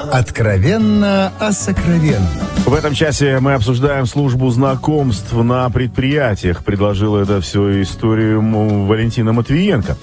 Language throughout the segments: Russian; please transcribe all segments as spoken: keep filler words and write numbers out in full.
Откровенно о сокровенном. В этом часе мы обсуждаем службу знакомств на предприятиях. Предложила это всю историю Валентина Матвиенко.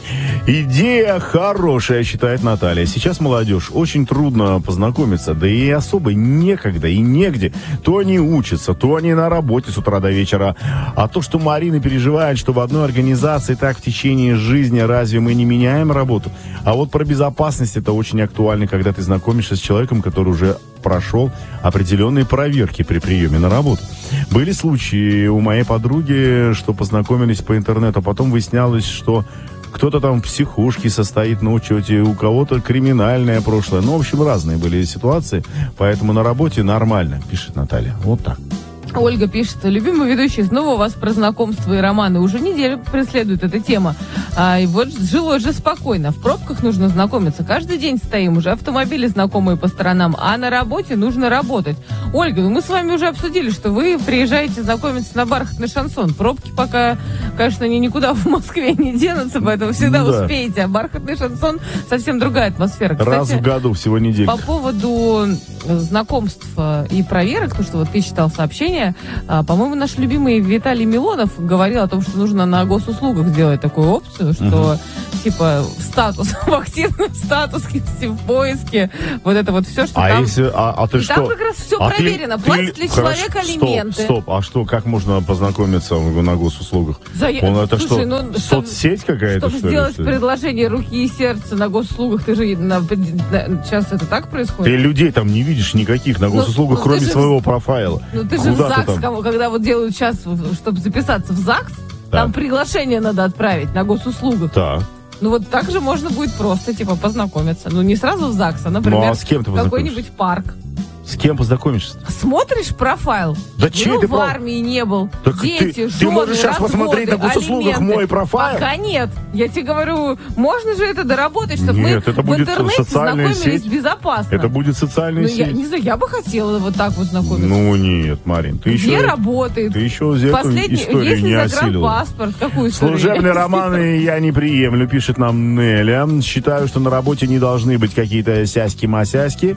Идея хорошая, считает Наталья. Сейчас молодежь очень трудно познакомиться, да и особо некогда и негде. То они учатся, то они на работе с утра до вечера. А то, что Марина переживает, что в одной организации так в течение жизни, разве мы не меняем работу? А вот про безопасность это очень актуально, когда ты знакомишься с человеком, который уже прошел определенные проверки при приеме на работу. Были случаи у моей подруги, что познакомились по интернету, а потом выяснялось, что кто-то там в психушке состоит на учете, у кого-то криминальное прошлое. Ну, в общем, разные были ситуации, поэтому на работе нормально, пишет Наталья. Вот так. Ольга пишет: любимый ведущий, снова у вас про знакомства и романы. Уже неделю преследует эта тема. А, и вот жилось же спокойно. В пробках нужно знакомиться. Каждый день стоим, уже автомобили знакомые по сторонам, а на работе нужно работать. Ольга, ну мы с вами уже обсудили, что вы приезжаете знакомиться на бархатный шансон. Пробки пока, конечно, они никуда в Москве не денутся, поэтому всегда да. успеете. А бархатный шансон совсем другая атмосфера. Кстати, раз в году, всего неделька. По поводу знакомств и проверок, то, что вот ты читал сообщение, по-моему, наш любимый Виталий Милонов говорил о том, что нужно на госуслугах сделать такую опцию, что uh-huh. типа статус, в активном статусе, в поиске, вот это вот все, что а там. Если, а, а ты и что? Там как раз все а проверено, ты, платит ты, ли хорошо, человек алименты. Стоп, стоп, а что, как можно познакомиться на госуслугах? За... Он это Слушай, что, ну, соцсеть какая-то, чтобы что сделать ли, предложение руки и сердца на госуслугах, ты же на, на, сейчас это так происходит? Ты людей там не видишь никаких на госуслугах, ну, кроме же, своего профайла. Ну ты же Куда в ЗАГС, там? Когда вот делают сейчас, чтобы записаться в ЗАГС, да. там приглашение надо отправить на госуслугах. Да. Ну вот так же можно будет просто, типа, познакомиться. Ну не сразу в ЗАГС, а, например, ну, а с кем ты какой-нибудь парк. С кем познакомишься? Смотришь профайл? Да чей ты в армии не был. Так дети, ты, жены, ты можешь сейчас расходы, посмотреть на госуслугах алименты. мой профайл? Пока нет. Я тебе говорю, можно же это доработать, чтобы нет, мы это в будет интернете знакомились сеть. безопасно. Это будет социальная ну, сеть. Я не знаю, я бы хотела вот так вот знакомиться. Ну нет, Марин, ты Где еще... работает? Ты еще эту Последний, историю если не осилила. загранпаспорт, какую историю? Служебные романы я не приемлю, пишет нам Неля. Считаю, что на работе не должны быть какие-то сяськи-масяськи.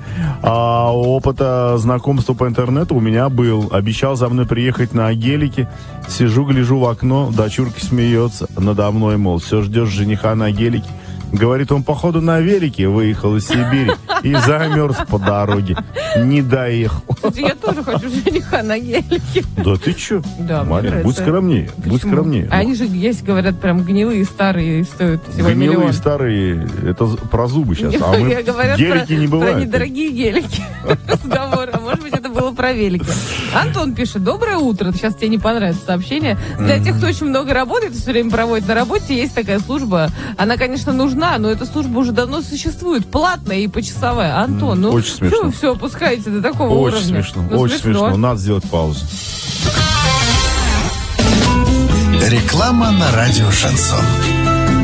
А опыта знакомства по интернету у меня был. Обещал за мной приехать на гелике. Сижу, гляжу в окно, дочурка смеется надо мной, мол, все ждешь жениха на гелике. Говорит, он, походу, на велике выехал из Сибири и замерз по дороге. Не доехал. Я тоже хочу жениха на гелике. Да ты че? Да, Марин, будь скромнее. Почему? Будь скромнее. А они же есть, говорят, прям гнилые, старые, стоят всего Гнилые, миллион. старые, это про зубы сейчас. А мы Я говорят гелики про, не бывают. Про недорогие гелики. Разговор. А может быть, это было про велики. Антон пишет: доброе утро. Сейчас тебе не понравится сообщение. Для тех, кто очень много работает и все время проводит на работе, есть такая служба. Она, конечно, нужна, но эта служба уже давно существует. Платная и почасовая. Антон, ну очень смешно. Что вы все опускаете до такого очень уровня? Смешно, ну, очень смешно. смешно. Надо сделать паузу. Реклама на радио «Шансон».